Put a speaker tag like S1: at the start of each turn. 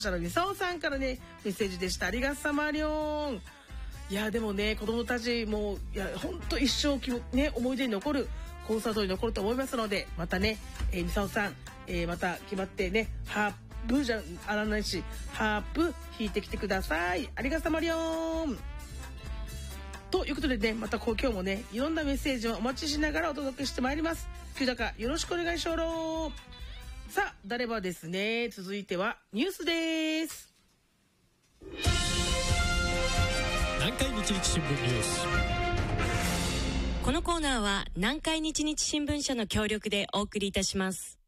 S1: みさおさんからねメッセージでした。ありがさまりょん。いやでもね子供たちもいや本当一生ね思い出に残るコンサートに残ると思いますので、またねみさおさん、また決まってねハープじゃあらないしハープ弾いてきてください。ありがさまりょん。ということでね、また今日もねいろんなメッセージをお待ちしながらお届けしてまいります。久高よろしくお願いしょう。さあ誰はですね、続いてはニュースです。
S2: 南海日日新聞ニュース。
S3: このコーナーは南海日日新聞社の協力でお送りいたします。